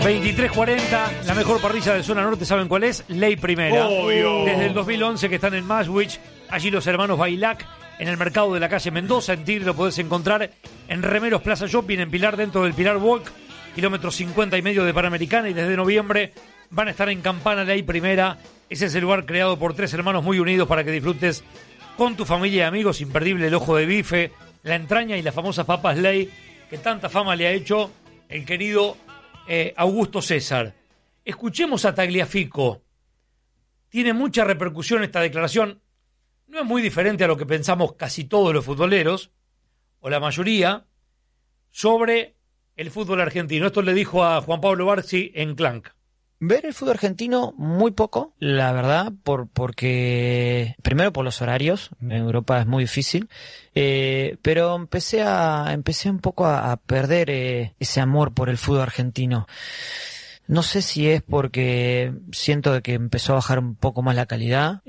23:40, la mejor parrilla de zona norte, ¿saben cuál es? Ley Primera. Obvio. Desde el 2011 que están en Maswich, allí los hermanos Bailac, en el mercado de la calle Mendoza, en Tigre lo podés encontrar en Remeros Plaza Shopping, en Pilar, dentro del Pilar Walk, kilómetro 50 y medio de Panamericana, y desde noviembre van a estar en Campana Ley Primera. Ese es el lugar creado por tres hermanos muy unidos para que disfrutes con tu familia y amigos. Imperdible el ojo de bife, la entraña y las famosas papas Ley, que tanta fama le ha hecho el querido Augusto César. Escuchemos a Tagliafico. Tiene mucha repercusión esta declaración. No es muy diferente a lo que pensamos casi todos los futboleros, o la mayoría, sobre el fútbol argentino. Esto le dijo a Juan Pablo Barsi en Clank. Ver el fútbol argentino muy poco, la verdad, porque primero por los horarios, en Europa es muy difícil, pero empecé un poco a perder ese amor por el fútbol argentino. No sé si es porque siento de que empezó a bajar un poco más la calidad,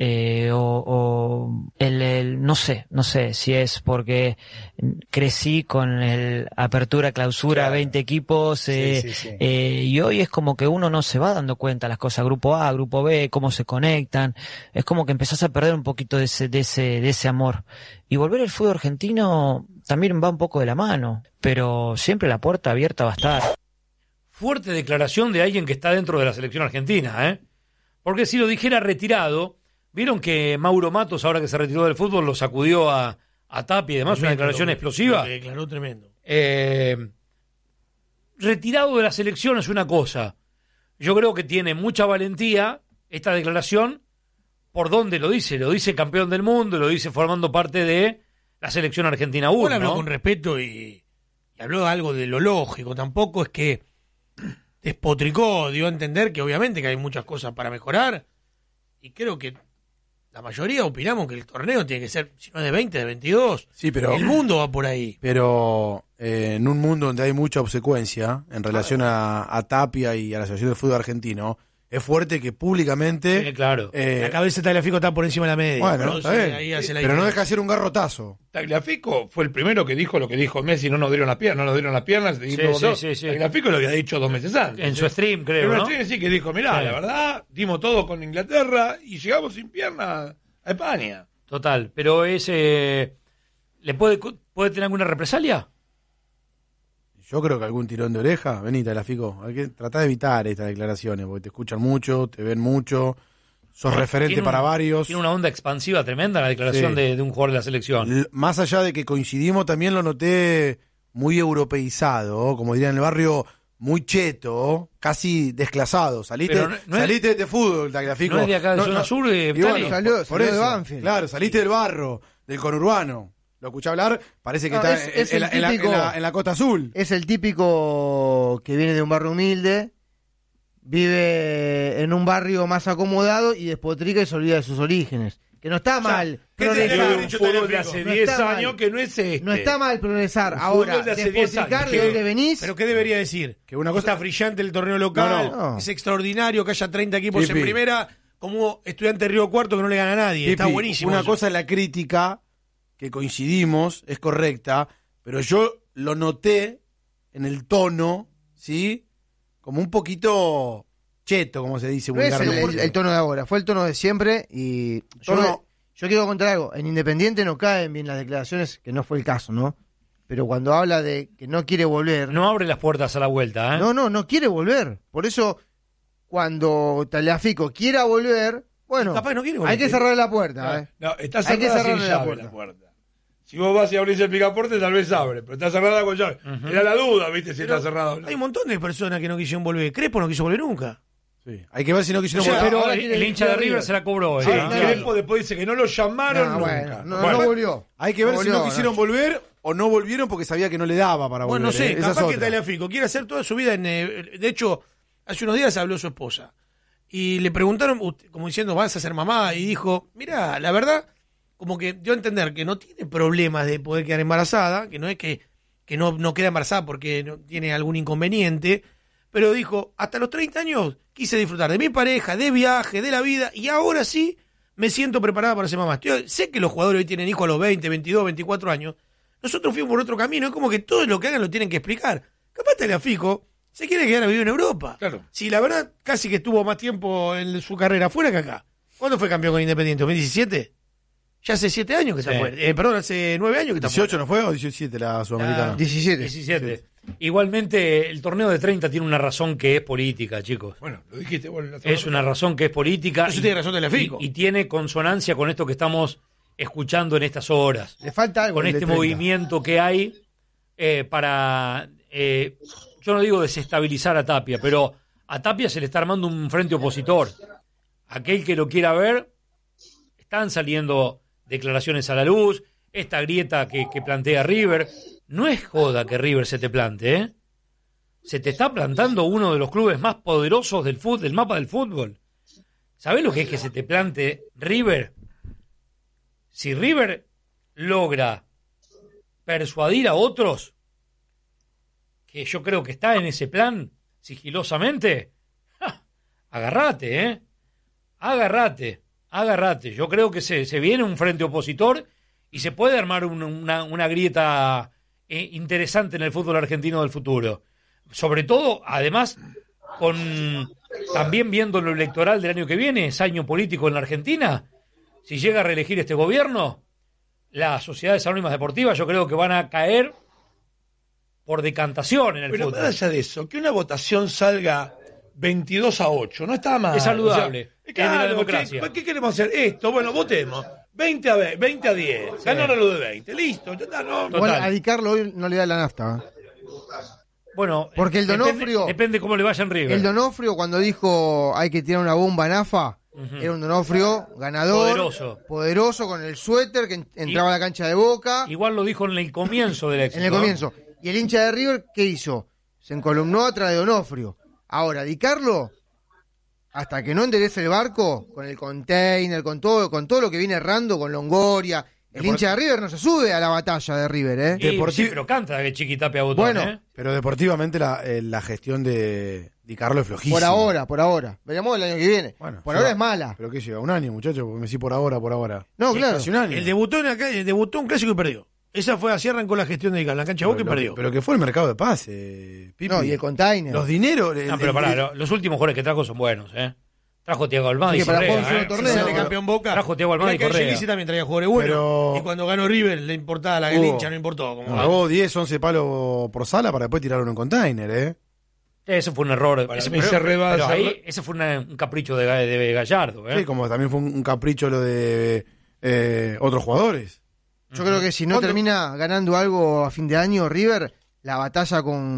no sé si es porque crecí con el apertura, clausura, claro. 20 equipos, sí. Y hoy es como que uno no se va dando cuenta las cosas, grupo A, grupo B, cómo se conectan, es como que empezás a perder un poquito de ese amor. Y volver al fútbol argentino también va un poco de la mano, pero siempre la puerta abierta va a estar. Fuerte declaración de alguien que está dentro de la selección argentina, ¿eh? Porque si lo dijera retirado, vieron que Mauro Matos, ahora que se retiró del fútbol, lo sacudió a Tapia y demás, tremendo, una declaración explosiva. Lo que declaró tremendo. Retirado de la selección es una cosa. Yo creo que tiene mucha valentía esta declaración por donde lo dice campeón del mundo, lo dice formando parte de la selección argentina 1. Bueno, habló con respeto y habló algo de lo lógico, tampoco es que despotricó, dio a entender que obviamente que hay muchas cosas para mejorar, y creo que la mayoría opinamos que el torneo tiene que ser, si no es de 20, de 22. Sí, pero el mundo va por ahí. Pero en un mundo donde hay mucha obsecuencia en relación a Tapia y a la Asociación de Fútbol Argentino, es fuerte que públicamente... Sí, claro. La cabeza de Tagliafico está por encima de la media. Bueno, está bien, pero no deja de ser un garrotazo. Tagliafico fue el primero que dijo lo que dijo Messi, no nos dieron las piernas, Sí. Tagliafico lo había dicho 2 meses antes. En su stream, creo, ¿no? Sí, que dijo, mirá, sí. La verdad, dimos todo con Inglaterra y llegamos sin piernas a España. Total, pero ¿le puede tener alguna represalia? Yo creo que algún tirón de oreja. Vení, Tagliafico, hay que tratar de evitar estas declaraciones, porque te escuchan mucho, te ven mucho, sos referente para varios. Tiene una onda expansiva tremenda la declaración de un jugador de la selección. Más allá de que coincidimos, también lo noté muy europeizado, como dirían en el barrio, muy cheto, casi desclasado. Saliste de este fútbol, Tagliafico. No es de acá de zona sur, bueno, salió por eso, de Banfield. Claro, saliste del barro, del conurbano. Lo escuché hablar, parece que está en la Costa Azul. Es el típico que viene de un barrio humilde, vive en un barrio más acomodado y despotrica y se olvida de sus orígenes. Que no está mal progresar. Un fútbol de hace 10 años que no es este. No está mal progresar. Ahora, despotricar de dónde venís. ¿Pero qué debería decir? Que una cosa está brillante el torneo local, no. Es extraordinario que haya 30 equipos Pipi. en primera, como Estudiante Río Cuarto que no le gana a nadie. Pipi, está buenísimo. Una eso. cosa es la crítica, que coincidimos, es correcta, pero yo lo noté en el tono, ¿sí? Como un poquito cheto, como se dice. No es el tono de ahora, fue el tono de siempre y... Yo quiero contar algo, en Independiente no caen bien las declaraciones, que no fue el caso, ¿no? Pero cuando habla de que no quiere volver... No abre las puertas a la vuelta, ¿eh? No quiere volver. Por eso, cuando Tagliafico quiera volver, bueno, capaz no quiere volver. hay que cerrar la puerta, ¿eh? No, está Hay que cerrada cerrarle sin la llave puerta. Si vos vas y abrís el picaporte, tal vez abre, pero está cerrada con llave. Era la duda, ¿viste? Si Pero está cerrado o no. hay un montón de personas que no quisieron volver. Crespo no quiso volver nunca. Sí. Hay que ver si no quisieron Pero volver. el hincha de River se la cobró. Sí, ¿no? Crespo después dice que no lo llamaron No, nunca. bueno, no volvió. Hay que ver si no volvió, quisieron volver o no volvieron porque sabía que no le daba para volver. Bueno, no sé, Esa es capaz que otra. Tagliafico quiere hacer toda su vida en... de hecho, hace unos días habló su esposa y le preguntaron, como diciendo, ¿vas a ser mamá? Y dijo, mira, la verdad, como que dio a entender que no tiene problemas de poder quedar embarazada, que no es que no queda embarazada porque no tiene algún inconveniente, pero dijo, hasta los 30 años quise disfrutar de mi pareja, de viaje, de la vida, y ahora sí me siento preparada para ser mamá. Sé que los jugadores hoy tienen hijos a los 20, 22, 24 años. Nosotros fuimos por otro camino, es como que todo lo que hagan lo tienen que explicar. Capaz Tagliafico se quiere quedar a vivir en Europa. Claro. Si la verdad casi que estuvo más tiempo en su carrera afuera que acá. ¿Cuándo fue campeón con Independiente? ¿2017? Ya hace 7 años que está fuera. Perdón, hace 9 años que está 18 fuera. no fue o 17 la Sudamericana. 17. Igualmente, el torneo de 30 tiene una razón que es política, chicos. Bueno, lo dijiste vos. Es una razón que es política. Eso tiene razón de la FICO. Y tiene consonancia con esto que estamos escuchando en estas horas. Le falta algo. Con este movimiento que hay para, yo no digo desestabilizar a Tapia, pero a Tapia se le está armando un frente opositor. Aquel que lo quiera ver, están saliendo declaraciones a la luz, esta grieta que plantea River. No es joda que River se te plante, ¿eh? Se te está plantando uno de los clubes más poderosos del mapa del fútbol. ¿Sabés lo que es que se te plante River? Si River logra persuadir a otros, que yo creo que está en ese plan sigilosamente, agárrate, ¿eh? Agárrate. Yo creo que se viene un frente opositor y se puede armar una grieta interesante en el fútbol argentino del futuro. Sobre todo, además, también viendo lo electoral del año que viene, es año político en la Argentina. Si llega a reelegir este gobierno, las sociedades anónimas deportivas yo creo que van a caer por decantación en el Pero fútbol. más allá de eso, que una votación salga 22-8, no está mal. Es saludable. O sea, Es de la democracia. ¿Qué queremos hacer? Esto, bueno, votemos. 20 a 10. Ganaron lo de 20. Listo. Ya está, no. Igual a Di Carlo hoy no le da la nafta. Bueno, Porque el Donofrio... Depende cómo le vaya en River. El Donofrio cuando dijo hay que tirar una bomba en AFA, era un Donofrio ganador, poderoso con el suéter que entraba a la cancha de Boca. Igual lo dijo en el comienzo del éxito. En el comienzo. Y el hincha de River, ¿qué hizo? Se encolumnó atrás de Donofrio. Ahora, Di Carlo, hasta que no enderece el barco, con el container, con todo lo que viene errando, con Longoria, el hincha de River no se sube a la batalla de River, ¿eh? Sí, pero canta que Chiquitapia Botón, Bueno, pero deportivamente la gestión de Di Carlo es flojísima. Por ahora. Veremos el año que viene. Bueno, por ahora es mala. ¿Pero qué lleva? ¿Un año, muchachos? Porque me decís por ahora. No, claro. Casi un año. Él debutó un clásico y perdió. Esa fue, así arrancó la gestión de Di Carlo, la cancha de Boca y perdió. Pero que fue el mercado de pase, Pipi. No, y el container. Los dineros... No, pero pará, los últimos jugadores que trajo son buenos, ¿eh? Trajo Thiago Almada y para Correa. jugar un solo torneo. Si sale campeón Boca. Trajo Thiago Almada y Mirá que Correa. Angelici también traía jugadores buenos. Pero- Y cuando ganó River le importaba la hincha, no importó. Pagó 10, 11 palos por sala para después tirarlo en un container, ¿eh? Ese fue un error. Para mí se rebasa. Pero ahí, ese fue un capricho de Gallardo, ¿eh? Sí, como también fue un capricho lo de otros jugadores. Yo creo que si no termina ganando algo a fin de año, River, la batalla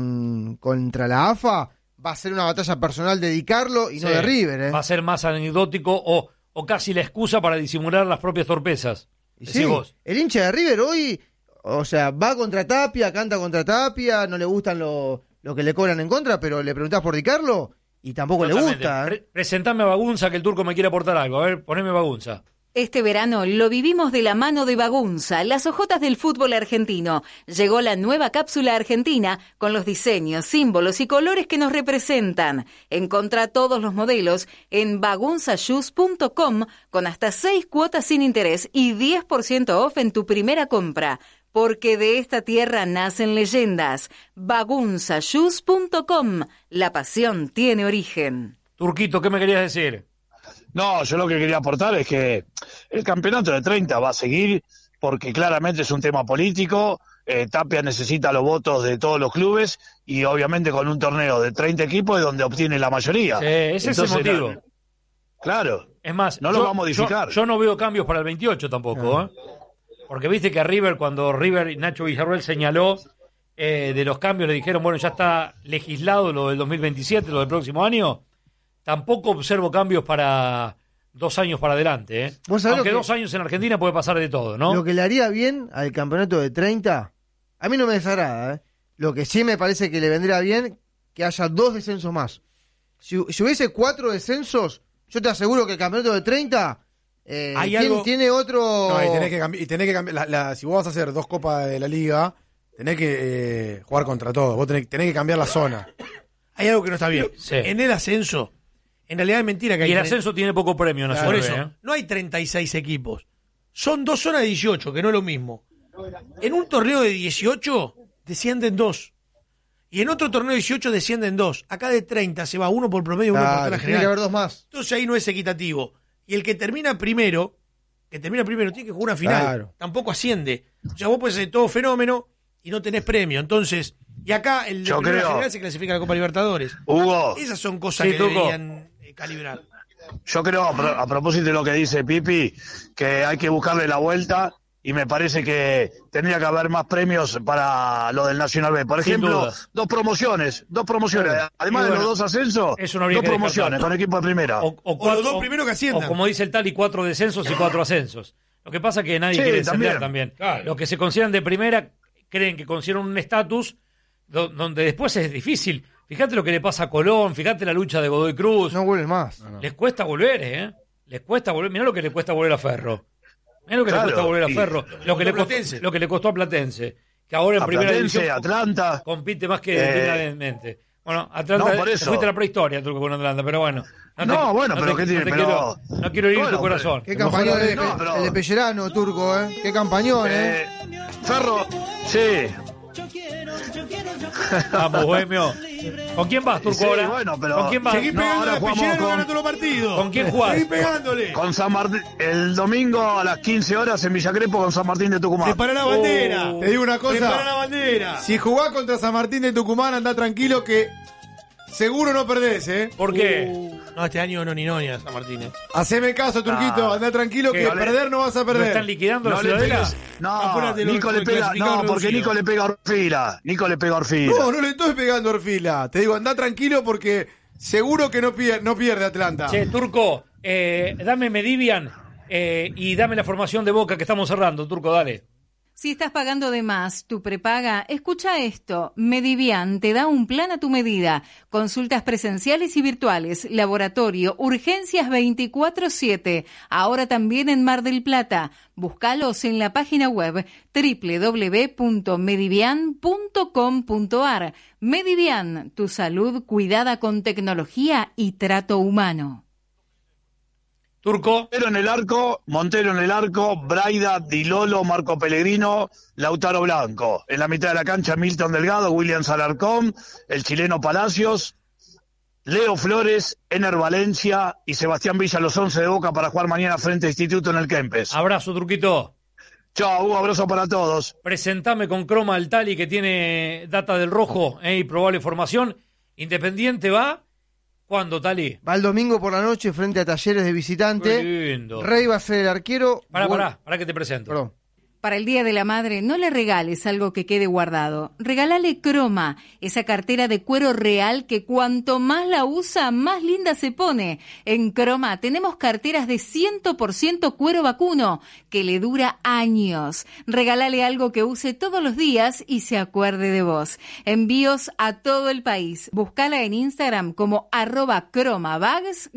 contra la AFA va a ser una batalla personal de Di Carlo y no de River, ¿eh? Va a ser más anecdótico o casi la excusa para disimular las propias torpezas. Y Decís sí, vos. el hincha de River hoy, o sea, va contra Tapia, canta contra Tapia, no le gustan lo que le cobran en contra, pero le preguntás por Di Carlo y tampoco Totalmente. le gusta. ¿eh? Presentame a Bagunza, que el turco me quiere aportar algo. A ver, poneme Bagunza. Este verano lo vivimos de la mano de Bagunza, las hojotas del fútbol argentino. Llegó la nueva cápsula argentina con los diseños, símbolos y colores que nos representan. Encontrá todos los modelos en bagunzashoes.com con hasta 6 cuotas sin interés y 10% off en tu primera compra. Porque de esta tierra nacen leyendas. bagunzashoes.com. La pasión tiene origen. Turquito, ¿qué me querías decir? No, yo lo que quería aportar es que el campeonato de 30 va a seguir porque claramente es un tema político. Tapia necesita los votos de todos los clubes y obviamente con un torneo de 30 equipos es donde obtiene la mayoría. Sí, ese es el motivo. Claro. Es más, no lo va a modificar. Yo no veo cambios para el 28 tampoco, ¿eh? Porque viste que a River, cuando River y Nacho Villarroel señaló de los cambios, le dijeron, bueno, ya está legislado lo del 2027, lo del próximo año. Tampoco observo cambios para 2 años para adelante, ¿eh? Aunque 2 años en Argentina puede pasar de todo, ¿no? Lo que le haría bien al campeonato de 30, a mí no me desagrada, ¿eh? Lo que sí me parece que le vendría bien que haya 2 descensos más. Si hubiese 4 descensos, yo te aseguro que el campeonato de 30 tiene otro... No, y tenés que cambiar. Si vos vas a hacer 2 copas de la liga, tenés que jugar contra todos. Vos tenés que cambiar la zona. Hay algo que no está bien. Sí. En el ascenso, en realidad es mentira que hay... Y el ascenso tiene poco premio nacional. Por eso, no hay 36 equipos. Son 2 zonas de 18, que no es lo mismo. En un torneo de 18, descienden 2. Y en otro torneo 18 descienden 2. Acá de 30 se va uno por promedio, uno por tabla Tiene que general. haber 2 más. Entonces ahí no es equitativo. Y el que termina primero tiene que jugar una final. Claro. Tampoco asciende. O sea, vos puedes hacer todo fenómeno y no tenés premio. Entonces, y acá el de Yo primera creo- general se clasifica a la Copa Libertadores. Hugo, Esas son cosas Sí, que Tuco. deberían calibrar. yo creo, a propósito de lo que dice Pipi, que hay que buscarle la vuelta y me parece que tendría que haber más premios para lo del Nacional B. Por Sin ejemplo, dudas. dos promociones. Además Y de bueno, los 2 ascensos, eso no habría 2 que promociones descartar. con equipo de primera. O los dos primeros que asciendan. O como dice el Tali, 4 descensos y 4 ascensos. Lo que pasa es que nadie Sí, quiere descender también. también. Claro. Los que se consideran de primera creen que consideran un estatus donde después es difícil. Fíjate lo que le pasa a Colón, fíjate la lucha de Godoy Cruz. No vuelven más. Les cuesta volver, ¿eh? Les cuesta volver. Mirá lo que le cuesta volver a Ferro. Mirá lo que Claro, le cuesta volver a y- Ferro. Lo que le costó a Platense. Que ahora en A primera Platense, división Atlanta. compite más que dignamente. Bueno, No, Atlanta, por eso. fuiste a la prehistoria, Turco, con Atlanta, pero bueno. No, bueno, pero ¿qué tiene? Pero- no quiero herir Bueno, tu corazón. Qué campañón No, pero- el de Pellerano, Turco, ¿eh? Qué campañón, ¿eh? Ferro, sí. Vamos, Bohemio. ¿Con quién vas, Turco, Sí, ahora? bueno, pero- ¿Con quién vas? Seguí No, pegando ahora a jugamos Pellero con- ganando los partidos. ¿Con quién jugás? Seguí pegándole. Con San Martín, el domingo a las 15 horas en Villa Crespo con San Martín de Tucumán. Prepara la bandera. Te digo una cosa. Prepara la bandera. Si jugás contra San Martín de Tucumán, anda tranquilo que seguro no perdés, ¿eh? ¿Por qué? No, este año no ni San Martín. Haceme caso, Turquito, anda tranquilo ¿Qué? que No le- perder no vas a ¿Lo perder. están liquidando No la le Ciudadela? pegues. No, Afuera de lo- Nico le lo pega. clasificado No, porque reducido. Nico le pega a Orfila. Nico le pega a Orfila. No le estoy pegando Orfila. Te digo, anda tranquilo porque seguro que no pierde Atlanta. Che, Turco, dame Medivian y dame la formación de Boca que estamos cerrando, Turco, dale. Si estás pagando de más tu prepaga, escucha esto. Medivian te da un plan a tu medida. Consultas presenciales y virtuales, laboratorio, urgencias 24/7. Ahora también en Mar del Plata. Búscalos en la página web www.medivian.com.ar. Medivian, tu salud cuidada con tecnología y trato humano. Turco, Montero en el arco, Braida, Di Lolo, Marco Pellegrino, Lautaro Blanco. En la mitad de la cancha, Milton Delgado, William Alarcón, el chileno Palacios, Leo Flores, Ener Valencia y Sebastián Villa, los 11 de Boca para jugar mañana frente a Instituto en el Kempes. abrazo, Turquito. Chao, un abrazo para todos. Presentame con croma al Tali que tiene data del rojo y probable formación. Independiente va. ¿Cuándo, Tali? Va el domingo por la noche frente a Talleres de visitante. Qué lindo. Rey va a ser el arquero. Pará que te presento. Perdón. Para el Día de la Madre, no le regales algo que quede guardado. Regálale Croma, esa cartera de cuero real que cuanto más la usa, más linda se pone. En Croma tenemos carteras de 100% cuero vacuno, que le dura años. Regálale algo que use todos los días y se acuerde de vos. Envíos a todo el país. Búscala en Instagram como @cromabags_.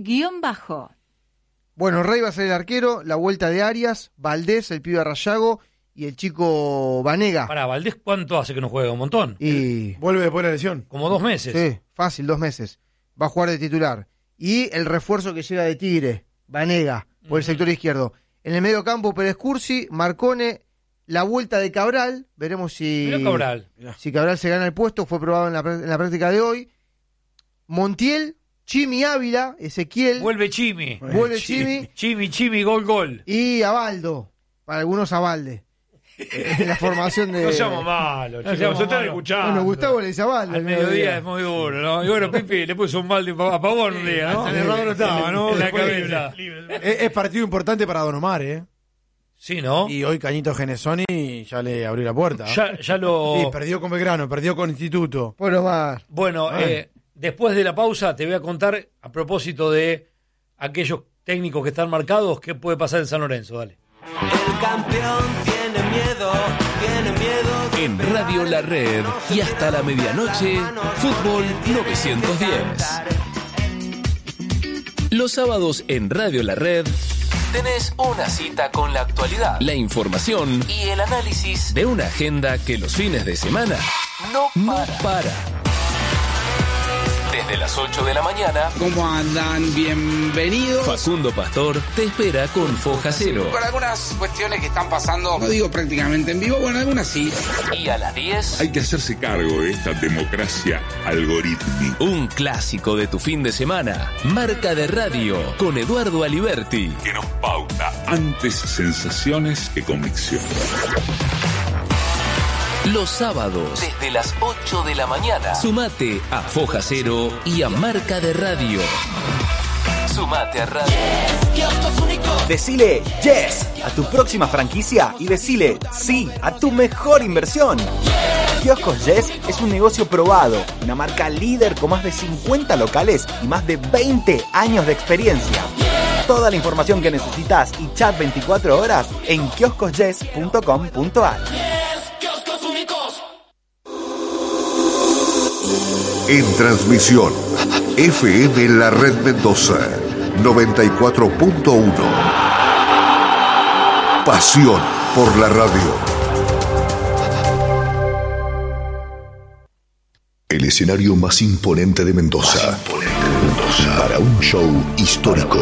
Bueno, Rey va a ser el arquero. La vuelta de Arias, Valdés, el pibe Rayago y el chico Vanega. Pará, Valdés, ¿cuánto hace que no juega? Un montón. Y Vuelve después de la lesión. Como 2 meses. sí, fácil, 2 meses. Va a jugar de titular. Y el refuerzo que llega de Tigre, Vanega, por el sector izquierdo. En el medio campo, Pérez Cursi, Marcone, la vuelta de Cabral. Veremos si Mirá Cabral. si Cabral se gana el puesto. Fue probado en la práctica de hoy. Montiel, Chimi Ávila, Ezequiel. Vuelve Chimi. Vuelve Chimi. Chimi, gol. Y Abaldo. Para algunos Abalde. En la formación de... No seamos malos, No, chicos. se están escuchando. Bueno, Gustavo le dice Abaldo. Al mediodía es muy duro, ¿no? Y bueno, Pipi le puso un balde a Pavón un día, ¿no? El errado no estaba, ¿no? En la Después cabeza. Es partido importante para Don Omar, ¿eh? Sí, ¿no? Y hoy Cañito Genesoni ya le abrió la puerta. Ya lo... Sí, perdió con Belgrano, perdió con Instituto. Bueno, Omar. Bueno, después de la pausa te voy a contar, a propósito de aquellos técnicos que están marcados, qué puede pasar en San Lorenzo, dale. El campeón tiene miedo. En Radio La Red y hasta la medianoche, Fútbol 910. Los sábados en Radio La Red tenés una cita con la actualidad, la información y el análisis de una agenda que los fines de semana no para. Desde las 8 de la mañana. ¿Cómo andan? Bienvenidos. Facundo Pastor te espera con Foja Cero. Con algunas cuestiones que están pasando, no digo prácticamente en vivo, bueno, algunas sí. Y a las 10. Hay que hacerse cargo de esta democracia algorítmica. Un clásico de tu fin de semana. Marca de Radio con Eduardo Aliberti. Que nos pauta antes sensaciones que convicción. Los sábados, desde las 8 de la mañana. Sumate a Foja Cero y a Marca de Radio. Sumate a Radio. Decile yes a tu próxima franquicia y decile sí a tu mejor inversión. Kioscos Yes es un negocio probado, una marca líder con más de 50 locales y más de 20 años de experiencia. Toda la información que necesitas y chat 24 horas en kioscosyes.com.ar. En transmisión, FM La Red Mendoza, 94.1. Pasión por la radio. El escenario más imponente de Mendoza. Para un show histórico.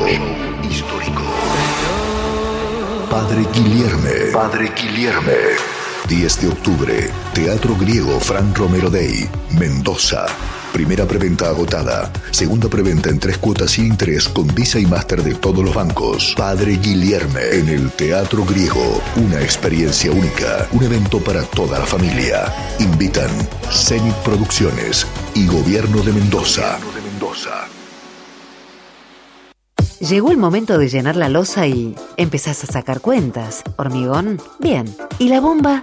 Padre Guilherme. 10 de octubre, Teatro Griego Frank Romero Day, Mendoza. Primera preventa agotada. Segunda preventa en 3 cuotas sin interés con Visa y Master de todos los bancos. Padre Guilherme en el Teatro Griego. Una experiencia única. Un evento para toda la familia. Invitan Zenit Producciones y Gobierno de Mendoza. Llegó el momento de llenar la loza y empezás a sacar cuentas. ¿Hormigón? Bien. ¿Y la bomba?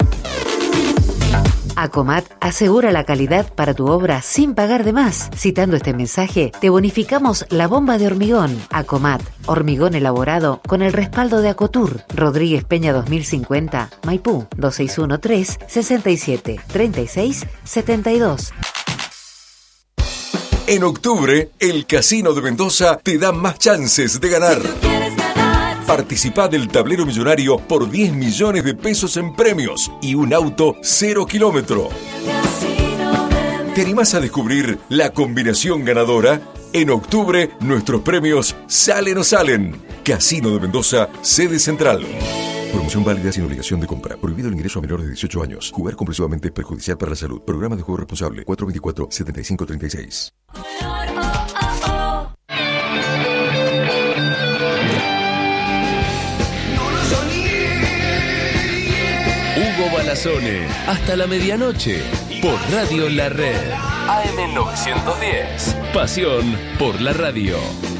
Acomat asegura la calidad para tu obra sin pagar de más. Citando este mensaje, te bonificamos la bomba de hormigón. Acomat, hormigón elaborado con el respaldo de Acotur. Rodríguez Peña 2050, Maipú, 2613-673672. En octubre, el Casino de Mendoza te da más chances de ganar. Participá del tablero millonario por 10 millones de pesos en premios y un auto 0 kilómetro. ¿Te animás a descubrir la combinación ganadora? En octubre, nuestros premios salen o salen. Casino de Mendoza, sede central. Promoción válida sin obligación de compra. Prohibido el ingreso a menores de 18 años. Jugar compulsivamente es perjudicial para la salud. Programa de juego responsable. 424-7536. Hugo Balazone, hasta la medianoche, por Radio La Red. AM 910. Pasión por la radio.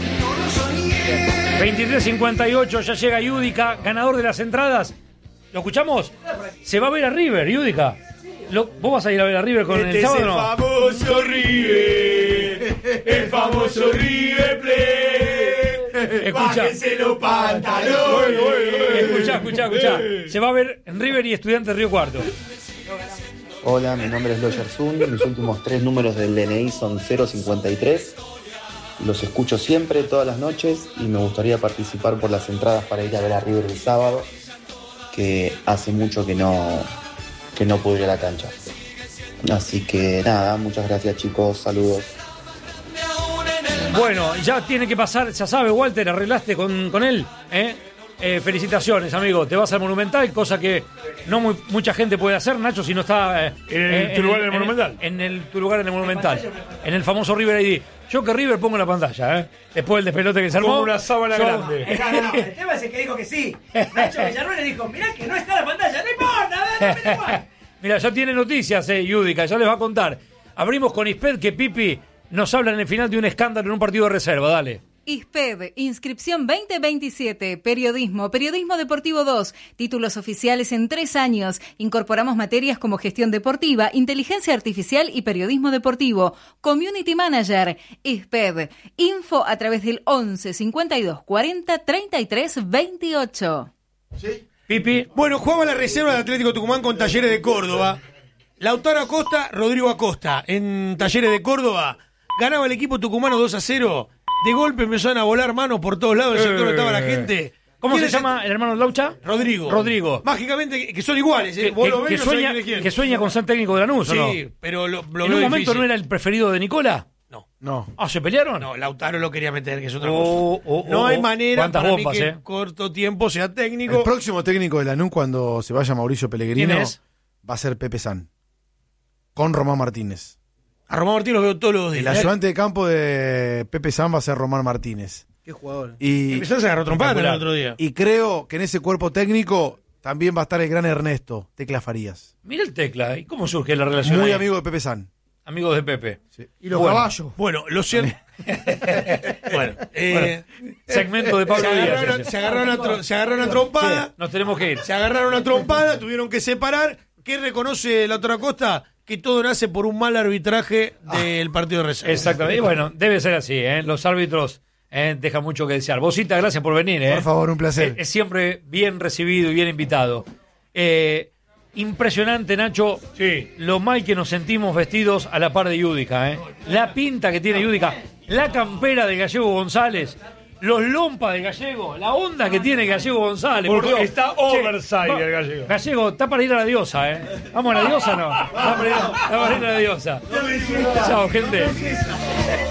23:58, ya llega Yudica, ganador de las entradas. ¿Lo escuchamos? Se va a ver a River, Yudica. ¿Vos vas a ir a ver a River con el sábado o no? Famoso River, el famoso River Plate. Bájense los pantalones. Escuchá. Se va a ver en River y Estudiantes Río Cuarto. Hola, mi nombre es Loyer Zun. Mis últimos 3 números del DNI son 053. Los escucho siempre, todas las noches, y me gustaría participar por las entradas para ir a ver a River el sábado, que hace mucho que no pude ir a la cancha. Así que nada, muchas gracias chicos, saludos. Bueno, ya tiene que pasar, ya sabe, Walter, arreglaste con él, ¿eh? Felicitaciones, amigo, te vas al Monumental, cosa que no mucha gente puede hacer, Nacho, si no está en tu lugar en el Monumental. En tu lugar en el Monumental, en el famoso River ID. Yo que River pongo la pantalla, después del despelote que se armó. Como una sábana grande. No, el tema es el que dijo que sí. Nacho Villarroel le dijo, mirá que no está la pantalla, no importa, igual. Mira, ya tiene noticias, Yudica, ya les va a contar. Abrimos con Isped, que Pipi nos habla en el final de un escándalo en un partido de reserva, dale. ISPED, inscripción 2027, periodismo deportivo 2, títulos oficiales en 3 años. Incorporamos materias como gestión deportiva, inteligencia artificial y periodismo deportivo. Community Manager, ISPED, info a través del 11 52 40 33 28. ¿Sí? Pipi. Bueno, jugaba la reserva del Atlético Tucumán con Talleres de Córdoba. Lautaro Acosta, Rodrigo Acosta, en Talleres de Córdoba. Ganaba el equipo tucumano 2-0. De golpe empezaron a volar manos por todos lados, el sector donde estaba la gente. ¿Cómo se llama el hermano de Laucha? Rodrigo. Mágicamente, que son iguales. Que sueña con ser técnico de Lanús, ¿o no? Sí, pero ¿En un momento no era el preferido de Nicola? No, No. Ah, ¿se pelearon? No, Lautaro lo quería meter, que es otra cosa. No hay manera Cuántas para bombas, mí que en corto tiempo sea técnico. El próximo técnico de Lanús cuando se vaya Mauricio Pellegrino ¿Quién es? va a ser Pepe San. Con Román Martínez. A Román Martínez lo veo todos los días. El ayudante de campo de Pepe San va a ser Román Martínnez. Qué jugador. Y Empezó a agarrar trompada el otro día. Y creo que en ese cuerpo técnico también va a estar el gran Ernesto, Tecla Farías. Mira el Tecla, ¿y cómo surge la relación? Muy ahí? amigo de Pepe San. Amigos de Pepe. Sí. Y los caballos. Bueno, lo cierto. bueno, segmento de Pablo Díaz. Se agarraron a trompada. Sí, nos tenemos que ir. Se agarraron a trompada, tuvieron que separar. ¿Qué reconoce la otra costa? Que todo nace por un mal arbitraje del partido de reserva. Exactamente. Y bueno, debe ser así, ¿eh? Los árbitros dejan mucho que desear. Bosita, gracias por venir. Por favor, un placer. Es siempre bien recibido y bien invitado. Impresionante, Nacho, lo mal que nos sentimos vestidos a la par de Yudica. La pinta que tiene Yudica, la campera de Gallego González, los lompas de Gallego, la onda que tiene Gallego González. Por Dios. Está oversize el Gallego. Gallego, está para ir a la diosa, ¿Vamos a la diosa o no? Está para ir a la diosa. Chao, gente.